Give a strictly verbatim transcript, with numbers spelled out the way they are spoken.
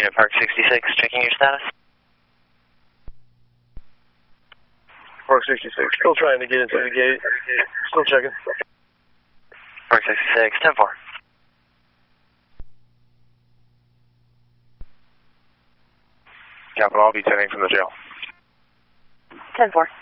Unit Park sixty-six, checking your status. Park sixty-six, still trying to get into the gate. Still checking. Park sixty-six, ten four. Capital, I'll be turning from the jail. ten four.